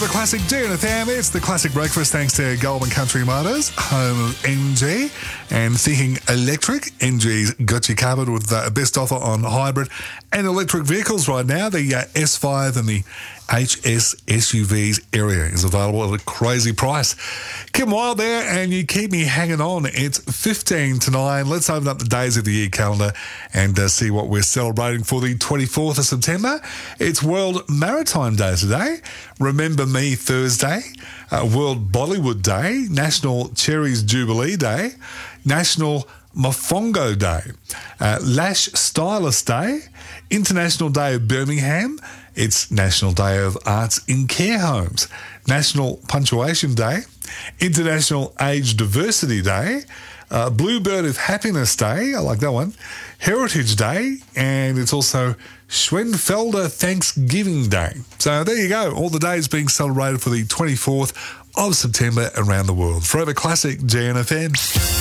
Forever Classic GNFM. It's the classic breakfast thanks to Goulburn Country Motors, home of MG. And thinking electric, MG's got you covered with the best offer on hybrid and electric vehicles right now. The S5 and the HS SUVs area is available at a crazy price. Kim Wilde there, and you keep me hanging on. It's 15 to 9. Let's open up the days of the year calendar and see what we're celebrating for the 24th of September. It's World Maritime Day today. Remember Me Thursday. World Bollywood Day. National Cherries Jubilee Day. National Mofongo Day. Lash Stylist Day. International Day of Birmingham. It's National Day of Arts in Care Homes. National Punctuation Day. International Age Diversity Day. Bluebird of Happiness Day. I like that one. Heritage Day. And it's also Schwenfelder Thanksgiving Day. So there you go. All the days being celebrated for the 24th of September around the world. Forever Classic GNFM.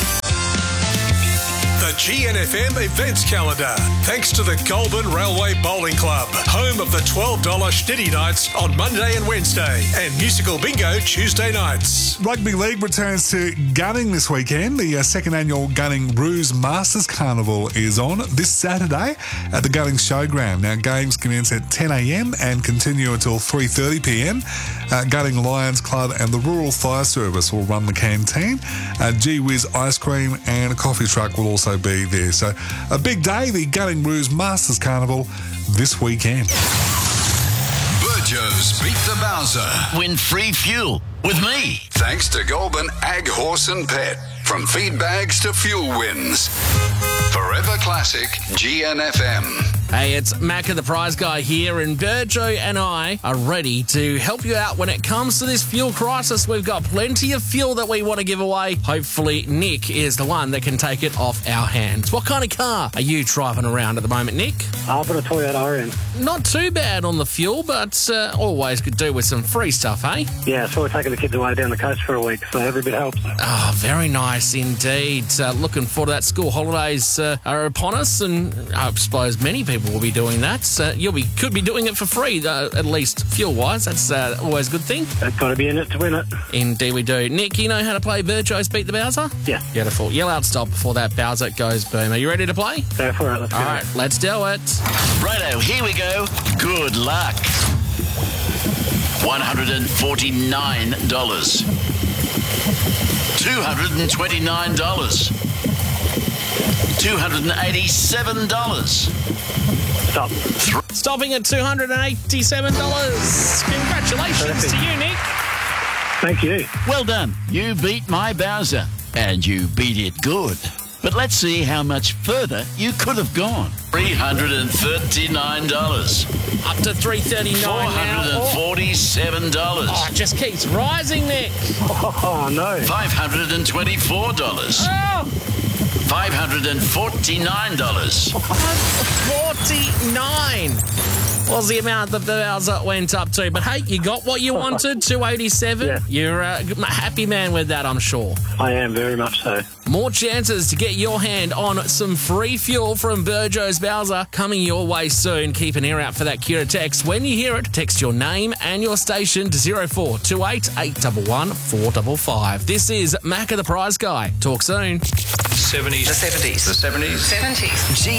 The GNFM events calendar, thanks to the Goulburn Railway Bowling Club, home of the $12 Schnitty Nights on Monday and Wednesday, and Musical Bingo Tuesday nights. Rugby League returns to Gunning this weekend. The second annual Gunning Roos Masters Carnival is on this Saturday at the Gunning Showground. Now, games commence at 10 a.m. and continue until 3:30 p.m. Gunning Lions Club and the Rural Fire Service will run the canteen. Gee Whiz Ice Cream and a coffee truck will also be there. So a big day, the Gunning Roos Masters Carnival this weekend. Burjo's Beat the Bowser. Win free fuel with me. Thanks to Goulburn Ag Horse and Pet. From feed bags to fuel wins. Forever Classic GNFM. Hey, it's Macca the Prize Guy here, and Burjo and I are ready to help you out when it comes to this fuel crisis. We've got plenty of fuel that we want to give away. Hopefully, Nick is the one that can take it off our hands. What kind of car are you driving around at the moment, Nick? I've got a Toyota Orion. Not too bad on the fuel, but always could do with some free stuff, eh? Yeah, so we're taking the kids away down the coast for a week, so every bit helps. Oh, very nice indeed. Looking forward to that. School holidays are upon us, and I suppose many people will be doing that. Could be doing it for free, at least fuel-wise. That's always a good thing. Got to be in it to win it. Indeed we do. Nick, you know how to play Burjo's Beat the Bowser? Yeah. Beautiful. Yell out stop before that Bowser goes boom. Are you ready to play? Go for it. Let's go. All right, let's do it. Righto, here we go. Good luck. $149. $229. $287. Stop. Stopping at $287. Congratulations to you, Nick. Thank you. Well done. You beat my Bowser, and you beat it good. But let's see how much further you could have gone. $339. Up to $339 now. $447. Oh, it just keeps rising, Nick. Oh, no. $524. Oh, $549. 49 was the amount that the Bowser went up to. But hey, you got what you wanted, 287. Yeah. You're a happy man with that, I'm sure. I am, very much so. More chances to get your hand on some free fuel from Burjo's Bowser coming your way soon. Keep an ear out for that cue to text. When you hear it, text your name and your station to 0428 811 455. This is Macca the Prize Guy. Talk soon. 70s. The 70s. The 70s. 70s.